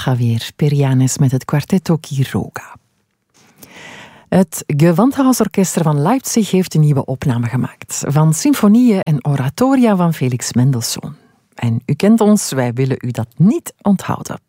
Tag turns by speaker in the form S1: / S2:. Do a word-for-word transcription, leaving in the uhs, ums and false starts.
S1: Javier Perianes met het kwartetto Quiroga. Het Gewandhausorkester van Leipzig heeft een nieuwe opname gemaakt van symfonieën en oratoria van Felix Mendelssohn. En u kent ons, wij willen u dat niet onthouden.